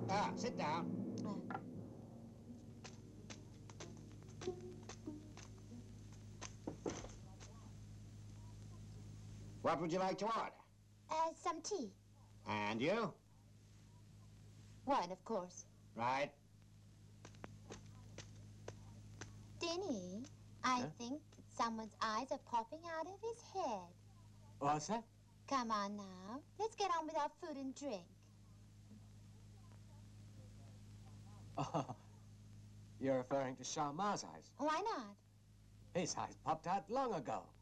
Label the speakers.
Speaker 1: Ah, sit down. What would you like to order?
Speaker 2: Some tea.
Speaker 1: And you?
Speaker 2: One, of course.
Speaker 1: Right.
Speaker 2: Denny, I think that someone's eyes are popping out of his head.
Speaker 3: What's that?
Speaker 2: Come on now. Let's get on with our food and drink.
Speaker 3: Oh, you're referring to Shaw Ma's eyes.
Speaker 2: Why not?
Speaker 3: His eyes popped out long ago.